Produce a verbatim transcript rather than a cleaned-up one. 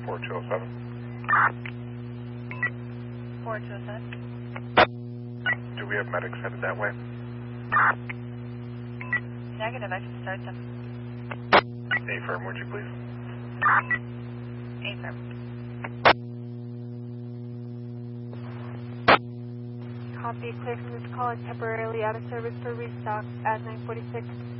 four two oh seven. four two oh seven. Do we have medics headed that way? Negative, I can start them. A-firm, would you please? A-firm. Copy, clear from this call, temporarily out of service for restock at nine forty-six.